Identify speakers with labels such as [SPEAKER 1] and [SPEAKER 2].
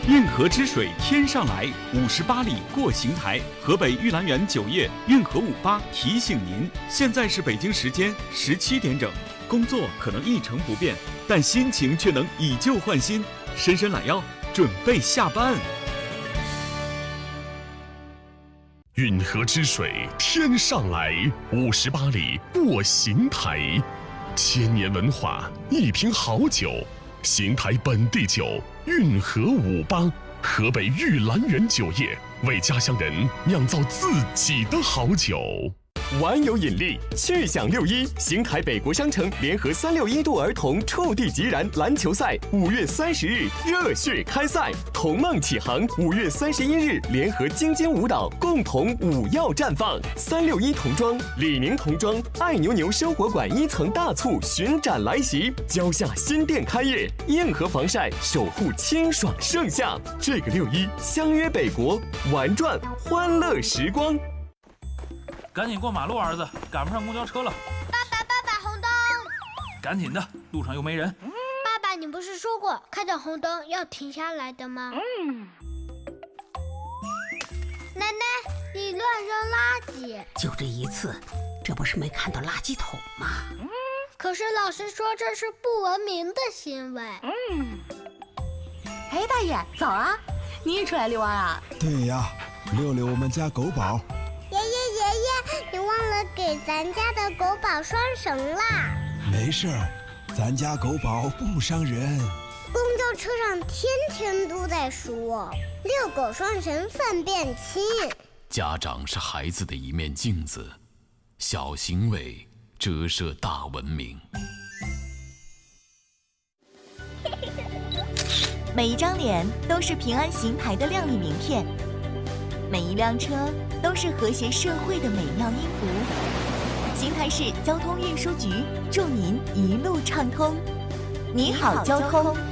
[SPEAKER 1] 运河之水天上来，58里过邢台。河北玉兰园酒业运河58提醒您，现在是北京时间17点整。工作可能一成不变，但心情却能以旧换新。伸伸懒腰，准备下班。
[SPEAKER 2] 运河之水天上来，58里过邢台。千年文化，一瓶好酒，邢台本地酒，运河58，河北玉兰园酒业为家乡人酿造自己的好酒。
[SPEAKER 3] 玩有引力，趣享6·1，邢台北国商城联合361度儿童触地即燃篮球赛5月30日热血开赛，童梦启航5月31日联合京津舞蹈共同舞耀绽放。361童装、李宁童装、爱牛牛生活馆1层大促巡展来袭，蕉下新店开业，硬核防晒守护清爽盛夏。这个6·1相约北国，玩转欢乐时光。
[SPEAKER 4] 赶紧过马路，儿子，赶不上公交车了。
[SPEAKER 5] 爸爸，红灯！
[SPEAKER 4] 赶紧的，路上又没人。
[SPEAKER 5] 爸爸，你不是说过看到红灯要停下来的吗？奶奶，你乱扔垃圾。
[SPEAKER 6] 就这一次，这不是没看到垃圾桶吗？
[SPEAKER 5] 可是老师说这是不文明的行为。
[SPEAKER 7] 哎，大爷，早啊！你也出来遛弯啊？
[SPEAKER 8] 对呀，遛遛我们家狗宝。
[SPEAKER 5] 爷爷，你忘了给咱家的狗宝拴绳啦。
[SPEAKER 8] 没事儿，咱家狗宝不伤人。
[SPEAKER 5] 公交车上天天都在说遛狗拴绳粪便轻。
[SPEAKER 9] 家长是孩子的一面镜子，小行为折射大文明。
[SPEAKER 10] 每一张脸都是平安邢台的亮丽名片，每一辆车都是和谐社会的美妙音符。邢台市交通运输局祝您一路畅通。你好，交通。